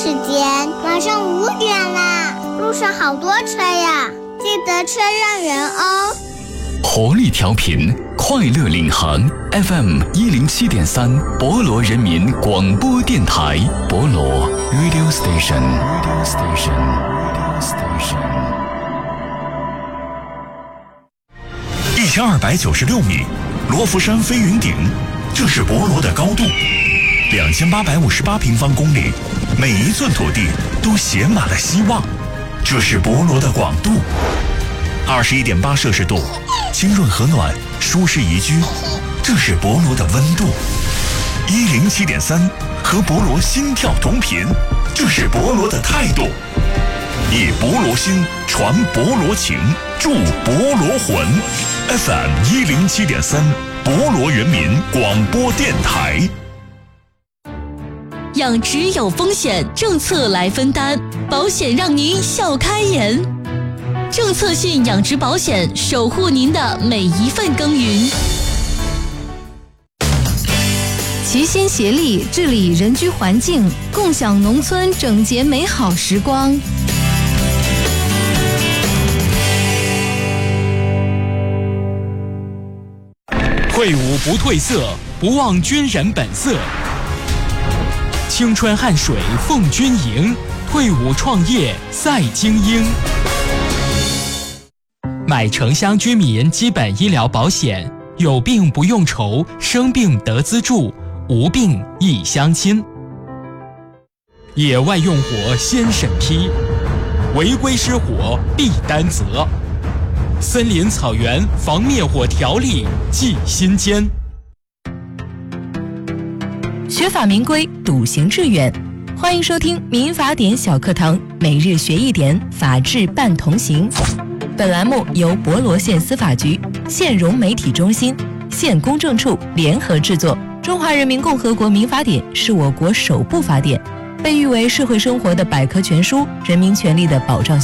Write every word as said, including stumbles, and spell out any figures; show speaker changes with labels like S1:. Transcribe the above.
S1: 间，马上五点啦，路上好多车呀，记得车让人哦。
S2: 活力调频，快乐领航 F M 一零七点三，博罗人民广播电台，博罗 Radio Station Radio Station Radio Station。
S3: 一千二百九十六米，罗浮山飞云顶，这是博罗的高度。两千八百五十八平方公里，每一寸土地都写满了希望，这是博罗的广度。二十一点八摄氏度，清润和暖，舒适宜居，这是博罗的温度。一零七点三，和博罗心跳同频，这是博罗的态度。以博罗心传博罗情，助博罗魂。F M 一零七点三，博罗人民广播电台。
S4: 养殖有风险，政策来分担，保险让您笑开颜。政策性养殖保险，守护您的每一份耕耘。
S5: 齐心协力治理人居环境，共享农村整洁美好时光。
S6: 退伍不褪色，不忘军人本色。青春汗水奉军营，退伍创业赛精英。买城乡居民基本医疗保险，有病不用愁，生病得资助，无病一相亲。野外用火先审批，违规失火必担责。森林草原防灭火条例记心间。
S5: 学法民规，笃行致远。欢迎收听民法典小课堂，每日学一点，法治伴同行。本栏目由博罗县司法局、县容媒体中心、县公证处联合制作。中华人民共和国民法典是我国首部法典，被誉为社会生活的百科全书，人民权利的保障